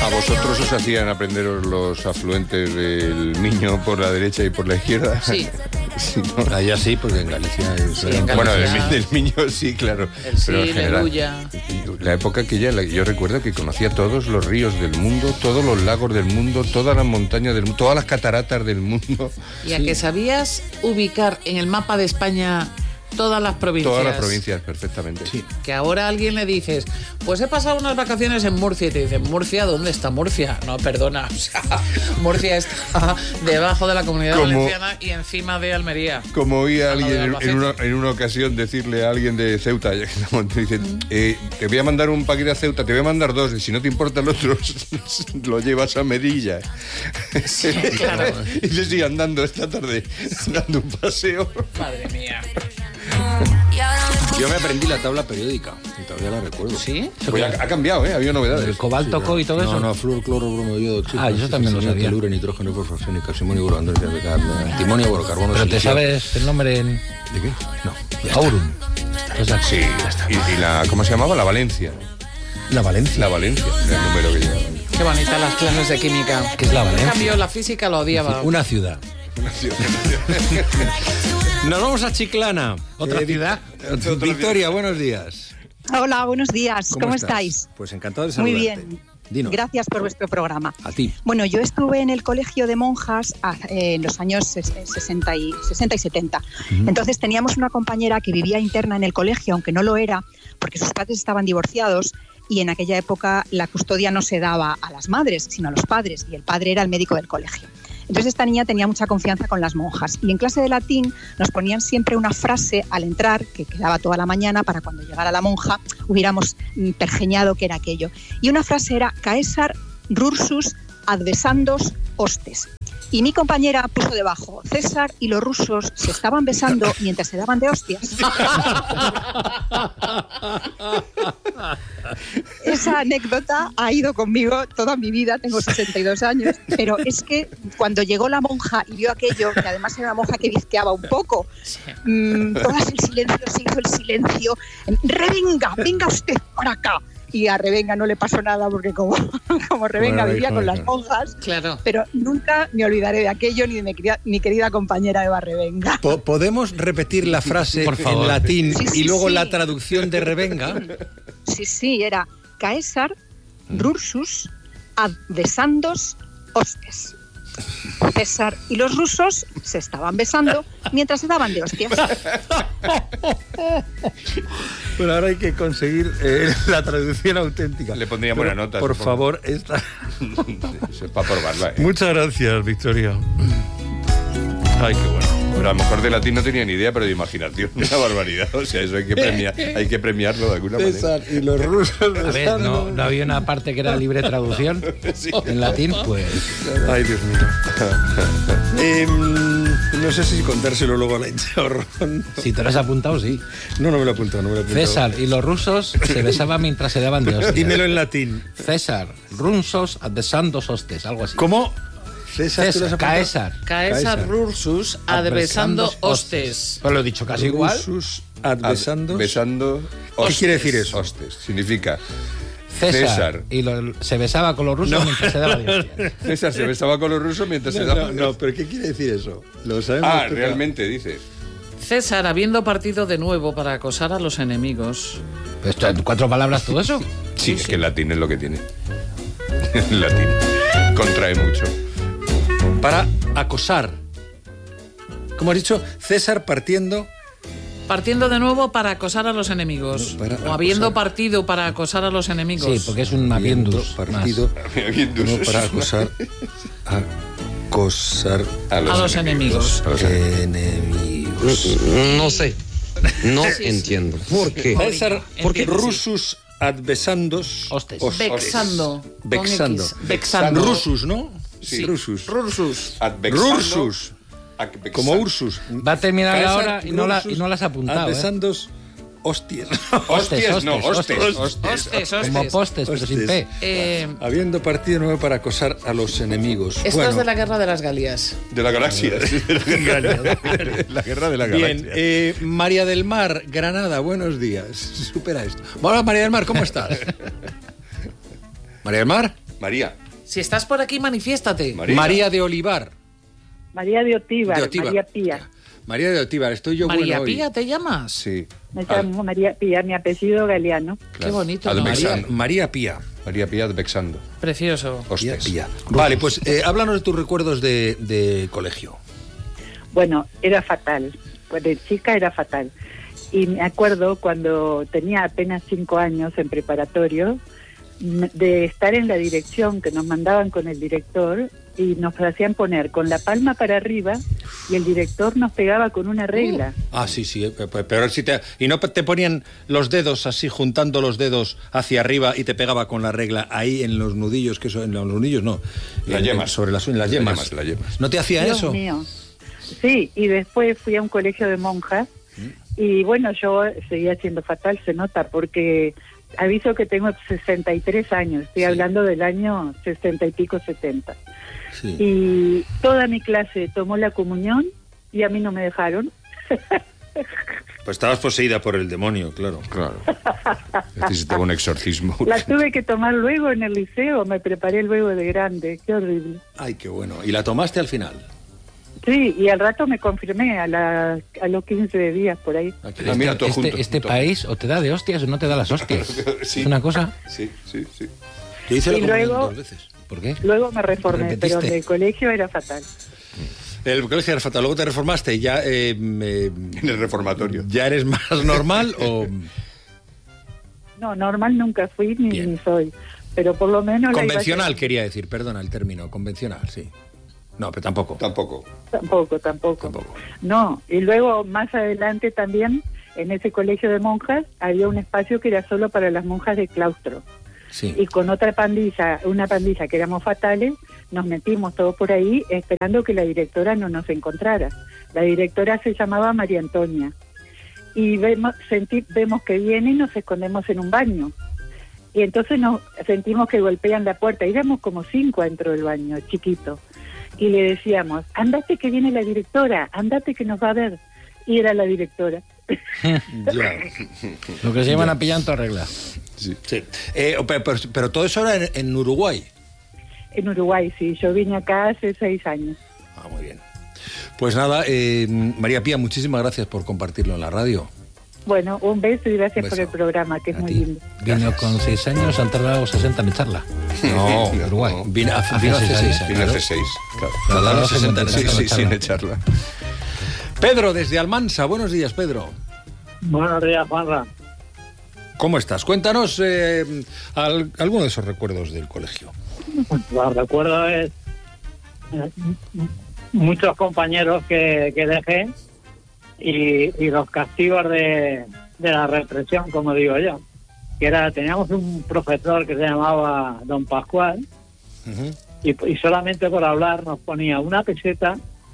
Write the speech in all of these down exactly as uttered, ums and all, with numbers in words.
¿A vosotros os hacían aprenderos los afluentes del Miño por la derecha y por la izquierda? Sí. Sí, ¿no? Allá sí, porque en Galicia es... Sí, en Galicia. Bueno, del, del Miño sí, claro. El sí, pero en la general, Luya. la época que ya, yo recuerdo que conocía todos los ríos del mundo, todos los lagos del mundo, todas las montañas del mundo, todas las cataratas del mundo. Y a Sí. que sabías ubicar en el mapa de España todas las provincias. Todas las provincias, perfectamente. Sí. Que ahora a alguien le dices, pues he pasado unas vacaciones en Murcia, y te dicen, ¿Murcia? ¿Dónde está Murcia? No, perdona, o sea, Murcia está debajo de la Comunidad Como- Valenciana y encima de Almería. Como oí a Al lado de alguien en, en una, en una ocasión decirle a alguien de Ceuta, ya que estamos, dice, eh, te voy a mandar un paquete a Ceuta, te voy a mandar dos, y si no te importa el otro, lo llevas a Melilla. Sí, claro. Y le estoy andando esta tarde, dando un paseo. Madre mía. Yo me aprendí la tabla periódica, y todavía la recuerdo. ¿Sí? Pues ha, ha cambiado, ¿eh? Ha habido novedades. ¿El cobalto co y todo eso? No, no, flúor, cloro, bromo, yodo, oxígeno, Ah, yo también lo oxígeno, sabía. teluro, nitrógeno, fosfación, carbono, boro, andrógeno, antimonio, boro, carbono, Pero te silicio. sabes el nombre en ¿De qué? No. ya está. Aurum. Entonces, Sí, y, y la, ¿cómo se llamaba? La Valencia. La Valencia. La Valencia, el número que lleva. Qué bonitas las clases de química. ¿Qué es la En Valencia? cambio, la física lo odiaba. Una ciudad. Nos vamos a Chiclana. ¿Otra Eh, Vi- ciudad? Victoria, buenos días. Hola, buenos días. ¿Cómo, estás? estáis? Pues encantado de Muy saludarte. bien. Dinos. Gracias por vuestro programa. A ti. Bueno, yo estuve en el colegio de monjas ah, eh, en los años ses- sesenta y, sesenta y setenta. Entonces teníamos una compañera que vivía interna en el colegio, aunque no lo era, porque sus padres estaban divorciados y en aquella época la custodia no se daba a las madres, sino a los padres, y el padre era el médico del colegio. Entonces esta niña tenía mucha confianza con las monjas y en clase de latín nos ponían siempre una frase al entrar que quedaba toda la mañana para cuando llegara la monja hubiéramos mm, pergeñado qué era aquello. Y una frase era Caesar rursus advesandos hostes. Y mi compañera puso debajo, César y los rusos se estaban besando mientras se daban de hostias. Esa anécdota ha ido conmigo toda mi vida, tengo sesenta y dos años, pero es que cuando llegó la monja y vio aquello, que además era una monja que bizqueaba un poco, mmm, todas el silencio, se hizo el silencio, Revenga, venga usted para acá. Y a Revenga no le pasó nada porque como, como Revenga Bueno, vivía hijo, con hijo. las monjas, Claro. pero nunca me olvidaré de aquello ni de mi querida, mi querida compañera Eva Revenga. Po- ¿Podemos repetir la frase Por favor. en latín Sí, sí, y luego sí. la traducción de Revenga? Sí, sí, era Caesar rursus advesandos hostes. César y los rusos se estaban besando mientras se daban de hostias. Bueno, ahora hay que conseguir eh, la traducción auténtica. Le pondría Pero, buena nota, Por supongo. favor, esta... Eso es para probarla, ¿eh? Muchas gracias, Victoria. Ay, qué bueno. Pero a lo mejor de latín no tenía ni idea, pero de imaginación, una barbaridad. O sea, eso hay que, premiar, hay que premiarlo de alguna manera. César y los rusos A ver, besando. no, no había una parte que era libre traducción en latín, pues... Ay, Dios mío. Em, no sé si contárselo luego a la hinchahorrón. Si te lo has apuntado, sí. No, no me lo he apuntado, no me lo he apuntado. César y los rusos se besaban mientras se daban de hostias. Dímelo en latín. César, runsos advesandos hostes, algo así. ¿Cómo? César, ¿tú lo has César, apuntado? Caesar. Caesar Caesar. rursus adversando hostes. Pues lo he dicho casi igual. Rusus advesandos. Ad- besando ¿Qué quiere decir eso? Hostes. Significa César, César. y lo- se besaba con los rusos mientras se daba de hostias. César se besaba con los rusos mientras se No, daba... no, no, pero ¿qué quiere decir eso? Lo sabemos. Ah, pero- realmente, dices. César, habiendo partido de nuevo para acosar a los enemigos. Pues, esto, ¿en cuatro palabras todo eso? Sí, es que el latín es lo que tiene. El latín contrae mucho. Para acosar. Como has dicho, César partiendo. Partiendo de nuevo para acosar a los enemigos. Para o habiendo acosar. partido para acosar a los enemigos. Sí, porque es un aviendus. Partido. No, para acosar. Acosar A los, A los enemigos. A los enemigos. enemigos. No sé. No Sí, sí. entiendo. ¿Por qué? César, porque Entiendo, sí. rusus advesandos. Hostes. Vexando. con Vexando. X. Vexando. Rusus, ¿no? Sí. Rusus. Rursus. Advexando, Rursus. advexando. Como Ursus. Va a terminar la Caesar, hora y no la, y Rursus, no la has apuntado, ¿eh? Advesandos hostias. Hostias, no, hostes, hostes. hostes. Hostes, hostes. Como postes, pero sin P. Eh, Habiendo partido nuevo para acosar a los enemigos. esto Bueno, es de la guerra de las Galías. De la galaxia. sí, de la galaxia. La guerra de la bien. galaxia. eh, María del Mar, Granada, buenos días. Supera esto. Hola, María del Mar, ¿cómo estás? María del Mar. María. Si estás por aquí, manifiéstate. María. María de Olivar. María de Otívar, De Otívar. María Pía. María de Otívar, estoy yo María bueno hoy. Pía, ¿te llamas? Sí. Me llamo María Pía, mi apellido Galeano. Qué bonito, Ad ¿no? María, Bexando. María Pía. María Pía de Bexando. Precioso. Pía, Hostes. Pía. Vale, pues eh, háblanos de tus recuerdos de, de colegio. Bueno, era fatal. Pues de chica era fatal. Y me acuerdo cuando tenía apenas cinco años en preparatorio, m- de estar en la dirección que nos mandaban con el director y nos hacían poner con la palma para arriba y el director nos pegaba con una regla. Ah, sí, sí, eh, pe- pero si te... Y no te ponían los dedos así, juntando los dedos hacia arriba y te pegaba con la regla ahí en los nudillos, que eso, en los nudillos no. Las En- yemas. Sobre las, en las Las yemas. yemas, las yemas. ¿No te hacía Dios eso? mío. Sí, y después fui a un colegio de monjas y bueno, yo seguía siendo fatal, se nota, porque aviso que tengo sesenta y tres años, estoy Sí. hablando del año sesenta y pico, setenta. Sí. Y toda mi clase tomó la comunión y a mí no me dejaron. Pues estabas poseída por el demonio, claro. Claro. Necesitaba un exorcismo. La tuve que tomar luego en el liceo, me preparé luego de grande, qué horrible. Ay, qué bueno. ¿Y la tomaste al final? Sí, y al rato me confirmé, a, la, a los quince días por ahí. Aquí. Ah, mira, todo este junto, este todo. país o te da de hostias o no te da las hostias. Sí. Es una cosa... Sí, sí, sí. Yo hice la Y comunión luego- dos veces. ¿Por qué? Luego me reformé, ¿Repetiste? pero en el colegio era fatal. El colegio era fatal. Luego te reformaste y ya... eh, me- En el reformatorio. ¿Ya eres más normal o...? No, normal nunca fui ni, Bien. ni soy, pero por lo menos... la iba Convencional, a- quería decir, perdona el término, convencional, sí. No, pero tampoco. Tampoco. Tampoco, tampoco. Tampoco. No, y luego más adelante también, en ese colegio de monjas, había un espacio que era solo para las monjas de claustro. Sí. Y con otra pandilla, una pandilla que éramos fatales, nos metimos todos por ahí esperando que la directora no nos encontrara. La directora se llamaba María Antonia. Y vemos, senti- vemos que viene y nos escondemos en un baño. Y entonces nos sentimos que golpean la puerta. Éramos como cinco dentro del baño, chiquito. Y le decíamos, andate que viene la directora, andate que nos va a ver. Y era la directora. Ya. Lo que se llaman a pillar en toda regla. Sí. Sí. Eh, pero, pero- pero todo eso era en, en Uruguay. En Uruguay, sí. Yo vine acá hace seis años. Ah, muy bien. Pues nada, eh, María Pía, muchísimas gracias por compartirlo en la radio. Bueno, un beso y gracias Beso. por el programa, que es A muy ti. lindo. Vino con seis años, han tardado sesenta en echarla. No, Uruguay. no. Vino, Hace vino hace seis seis años. años. Vine hace seis. Claro. Tardaba Tardaba sesenta en Sí, echarla. sí, sin echarla. Pedro, desde Almansa. Buenos días, Pedro. Buenos días, Juanra. ¿Cómo estás? Cuéntanos eh, al- alguno de esos recuerdos del colegio. Los recuerdos es eh, muchos compañeros que, que dejé y, y los castigos de, de la represión, como digo yo. Que era, teníamos un profesor que se llamaba Don Pascual Ujú. y, y solamente por hablar nos ponía una peseta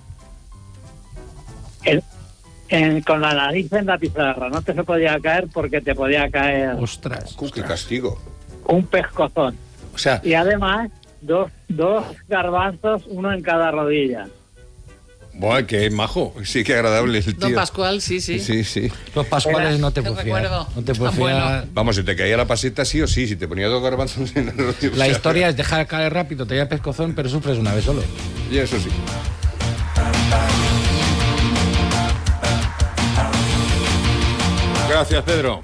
en- en- con la nariz en la pizarra. No te se podía caer porque te podía caer Ostras. Uh, qué castigo. un pescozón. O sea, Y además, dos, dos garbanzos, uno en cada rodilla. bueno, qué majo. Sí, qué agradable el tío. Don Pascual, sí, sí. Sí, sí. Los pascuales no te Qué puedo fiar. recuerdo. No te puedo Tan bueno. fiar. Vamos, si te caía la paseta sí o sí, si te ponía dos garbanzos en el rodillo. La historia es dejar caer rápido, te da pescozón, pero sufres una vez solo. Y eso sí. Gracias, Pedro.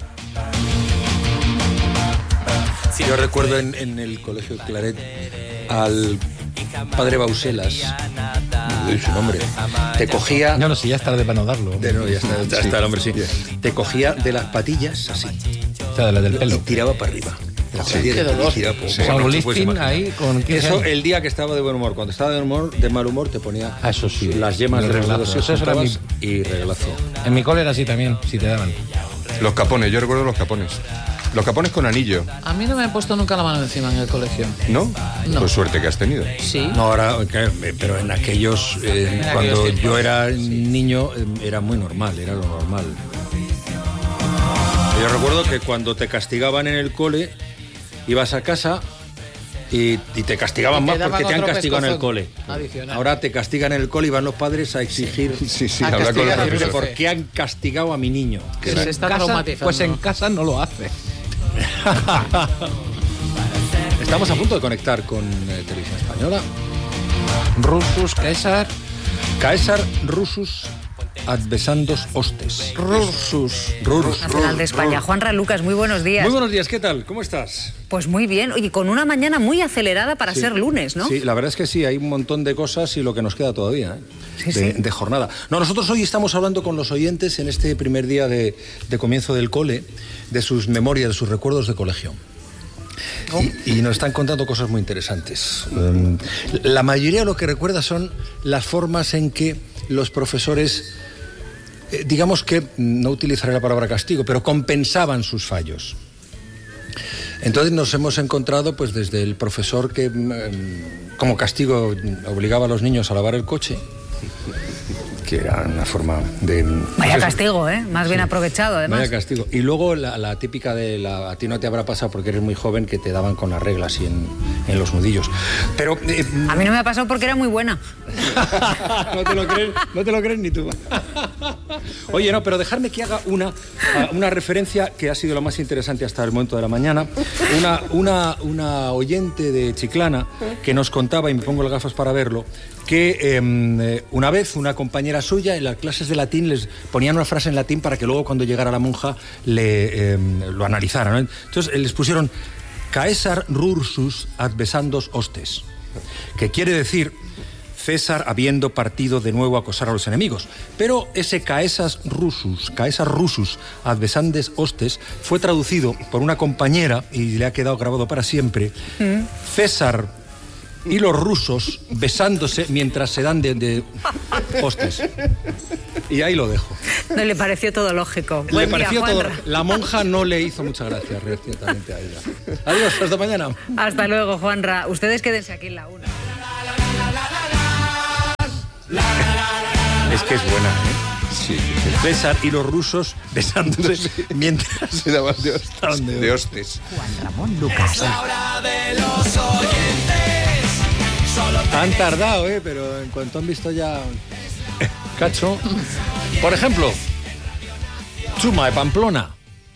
Yo recuerdo en, en el colegio Claret al padre Bauselas, no doy su nombre, te cogía... No, no, si ya es tarde para no darlo. De, no, ya está, ya está el hombre, sí. Te cogía de las patillas así O sea, de las del y pelo. tiraba para arriba. De las Sí. patillas Qué y dolor. tiraba por- Sí. bueno, Con no un te puedes lifting imaginar. ahí con quince Eso años. el día que estaba de buen humor. Cuando estaba de humor, de mal humor, te ponía Ah, eso sí. las yemas El de los reglazo. dedos Eso era juntabas y regalazo. En mi cole era así también, si te daban. Los capones, yo recuerdo los capones. Los capones con anillo, A mí no me han puesto nunca la mano encima en el colegio. ¿no? No. Pues suerte que has tenido. Sí. No, ahora, que- pero en aquellos, eh, En cuando aquellos yo tiempos, era sí. niño, eh, era muy normal, era lo normal. Yo recuerdo que cuando te castigaban en el cole, ibas a casa y, y te castigaban Y te más daban porque te han otro castigado en el pescozón cole. adicional. Ahora te castigan en el cole y van los padres a exigir Sí, sí, A habla con los castigar al profesores. profe. por qué han castigado a mi niño. Que Pues se en está casa- traumatizando. Pues en casa no lo hace. Estamos a punto de conectar con eh, Televisión Española. Rusus, Caesar. Caesar Rusus advesandos hostes. Rusus. Rurus. Nacional de España. Juanra Lucas, muy buenos días. Muy buenos días, ¿qué tal? ¿Cómo estás? Pues muy bien, oye, con una mañana muy acelerada para Sí. ser lunes, ¿no? Sí, la verdad es que sí, hay un montón de cosas y lo que nos queda todavía, ¿eh? Sí, de, sí. de jornada. No, nosotros hoy estamos hablando con los oyentes en este primer día de, de comienzo del cole, de sus memorias, de sus recuerdos de colegio. Oh. Y, y nos están contando cosas muy interesantes. Um, la mayoría de lo que recuerda son las formas en que los profesores, eh, digamos que, no utilizaré la palabra castigo, pero compensaban sus fallos. Entonces nos hemos encontrado pues desde el profesor que mm, como castigo obligaba a los niños a lavar el coche, que era una forma de... Vaya pues, castigo, ¿eh? Más bien sí, aprovechado, además. Vaya castigo. Y luego la, la típica de la... A ti no te habrá pasado porque eres muy joven, que te daban con las reglas y en, en los nudillos. Pero... Eh, A mí no me ha pasado porque era muy buena. no, te lo crees, no te lo crees ni tú. Oye, no, pero dejarme que haga una, una referencia que ha sido lo más interesante hasta el momento de la mañana. Una, una, una oyente de Chiclana que nos contaba, y me pongo las gafas para verlo, que eh, una vez una compañera suya en las clases de latín les ponían una frase en latín para que luego cuando llegara la monja le, eh, lo analizara, ¿no? Entonces les pusieron Caesar rursus advesandos hostes, que quiere decir César habiendo partido de nuevo a acosar a los enemigos. Pero ese Caesar rusus, Caesar rusus advesandes hostes fue traducido por una compañera y le ha quedado grabado para siempre. Mm. César y los rusos besándose mientras se dan de, de hostes. Y ahí lo dejo. No le pareció todo lógico. Le Buen pareció día, todo. Juanra. La monja no le hizo mucha gracia, recientemente a ella. Adiós, hasta mañana. Hasta luego, Juanra. Ustedes quédense aquí en la una. Es que es buena, ¿eh? Sí. César y los rusos besándose mientras Se daban de hostes. De hostes. Juan Ramón Lucas. Han tardado, ¿eh? Pero en cuanto han visto ya... Cacho. Por ejemplo, Chuma de Pamplona.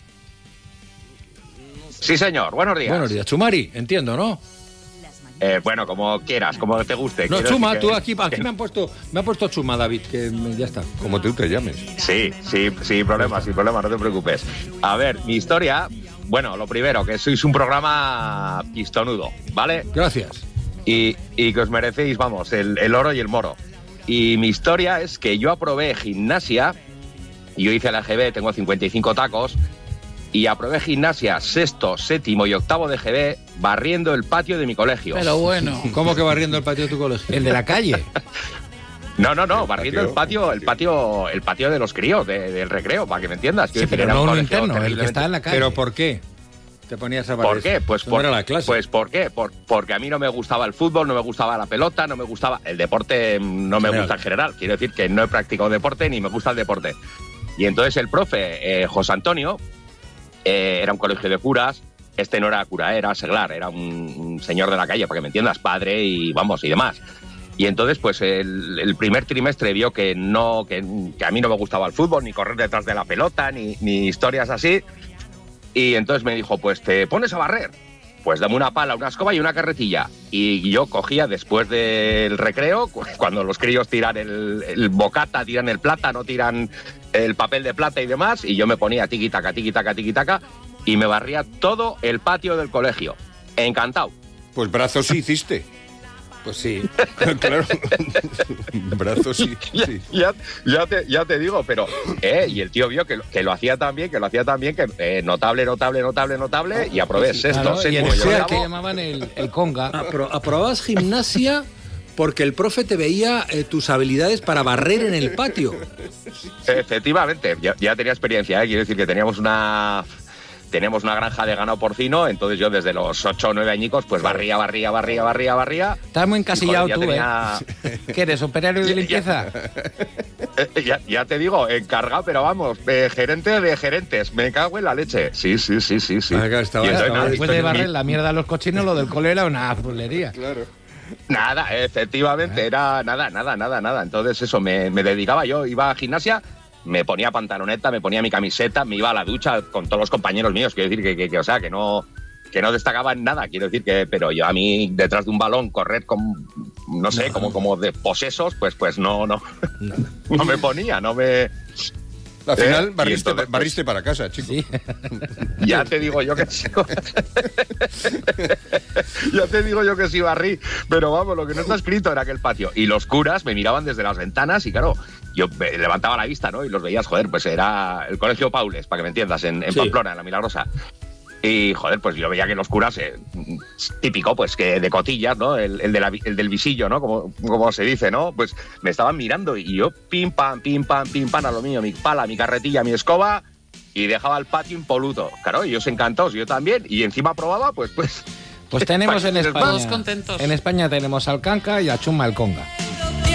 Sí, señor. Buenos días. Buenos días. Chumari, entiendo, ¿no? Eh, bueno, como quieras, como te guste. No, Quiero Chuma, decir que- tú aquí, aquí me han puesto me ha puesto Chuma, David, que ya está. Como tú te llames. Sí, sí, sin problema, sin problema, no te preocupes. A ver, mi historia, bueno, lo primero, que sois un programa pistonudo, ¿vale? Gracias. Y, y que os merecéis, vamos, el, el oro y el moro. Y mi historia es que yo aprobé gimnasia, y yo hice la G B, tengo cincuenta y cinco tacos, y aprobé gimnasia sexto, séptimo y octavo de G B barriendo el patio de mi colegio. Pero bueno. ¿Cómo que barriendo el patio de tu colegio? El de la calle. No, no, no, El barriendo patio, el patio, el patio, el patio de los críos, de- del recreo, para que me entiendas. Sí, Quiero decir, pero era no un uno colegio interno, el que terriblemente- está en la calle. ¿Pero por qué te ponías a barrer? ¿Por qué? Pues, No por, era la clase. pues ¿por qué? Por- porque a mí no me gustaba el fútbol, no me gustaba la pelota, no me gustaba... El deporte mm, no me General. gusta en general. Quiero decir que no he practicado deporte ni me gusta el deporte. Y entonces el profe, eh, José Antonio, eh, era un colegio de curas. Este no era cura, era seglar, era un, un señor de la calle, para que me entiendas, padre y vamos, y demás. Y entonces, pues el, el primer trimestre vio que no, que, que a mí no me gustaba el fútbol, ni correr detrás de la pelota, ni, ni historias así. Y entonces me dijo, pues te pones a barrer. Pues dame una pala, una escoba y una carretilla. Y yo cogía después del recreo, cu- cuando los críos tiran el, el bocata, tiran el plátano, tiran el papel de plata y demás, y yo me ponía tiqui-taca, tiqui-taca, tiqui-taca, y me barría todo el patio del colegio. Encantado. Pues brazos sí hiciste. Pues sí. Claro. Brazos sí. Ya, sí. ya, ya te, ya te digo, pero... Eh, y el tío vio que, lo- que lo hacía tan bien, que lo hacía tan bien, que eh, notable, notable, notable, notable, y aprobé sexto, Claro, y séptimo el y sea que octavo. llamaban el, el conga. Apro- aprobabas gimnasia porque el profe te veía eh, tus habilidades para barrer en el patio. Efectivamente, ya, ya tenía experiencia, ¿eh? Quiero decir que teníamos una... Tenemos una granja de ganado porcino, entonces yo desde los ocho o nueve añicos, pues barría, barría, barría, barría, barría. Estás muy encasillado Y, tú, joder, ya ¿eh? ¿Qué eres, operario de Ya- ya- limpieza? Eh, ya, ya te digo, encargado, pero vamos, eh, gerente de gerentes, me cago en la leche. Sí, sí, sí, sí, sí. Ah, claro, estaba- Y entonces, estaba nada, Después de mi- barrer la mierda a los cochinos, lo del cole era una pulería. Claro. Nada, efectivamente, era nada, nada, nada, nada. Entonces eso, me, me dedicaba, yo iba a gimnasia, me ponía pantaloneta, me ponía mi camiseta, me iba a la ducha con todos los compañeros míos, quiero decir que, que, que, o sea, que no... que no destacaba en nada, quiero decir que, pero yo a mí detrás de un balón correr con, no sé, no, como, como de posesos, pues, pues no, no, no, no me ponía, no me... Al final ¿Eh? barriste, entonces, barriste para casa, chico. ¿Sí? Ya te digo yo que sí. Ya te digo yo que sí barrí. Pero vamos, lo que no está escrito era aquel patio. Y los curas me miraban desde las ventanas y claro, yo levantaba la vista, ¿no? Y los veías, joder, pues era el Colegio Paules, para que me entiendas, en, en sí. Pamplona, en La Milagrosa. Y, joder, pues yo veía que los curas, eh, típico, pues que de cotillas, ¿no? El, el, de la, el del visillo, ¿no? Como, como se dice, ¿no? Pues me estaban mirando y yo pim, pam, pim, pam, pim, pam, a lo mío, mi pala, mi carretilla, mi escoba y dejaba el patio impoluto. Claro, ellos encantados, yo también. Y encima probaba, pues, pues... Pues tenemos en España... Todos contentos. En España tenemos al Canca y a Chuma el Conga.